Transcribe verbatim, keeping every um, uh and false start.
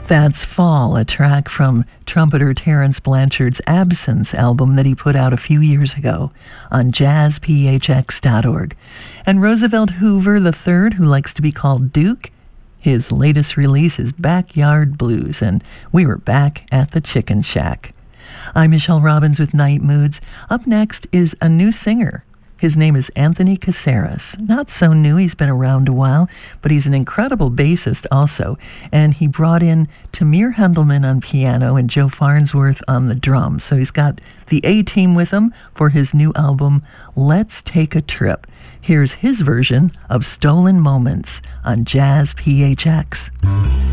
That's Fall, a track from trumpeter Terence Blanchard's Absence album that he put out a few years ago on jazz p h x dot org. And Roosevelt Hoover the third, who likes to be called Duke, his latest release is Backyard Blues, and we were back at the Chicken Shack. I'm Michelle Robbins with Night Moods. Up next is a new singer. His name is Anthony Caceres. Not so new, he's been around a while, but he's an incredible bassist also. And he brought in Tamir Hendelman on piano and Joe Farnsworth on the drums. So he's got the A-team with him for his new album, Let's Take a Trip. Here's his version of Stolen Moments on Jazz P H X.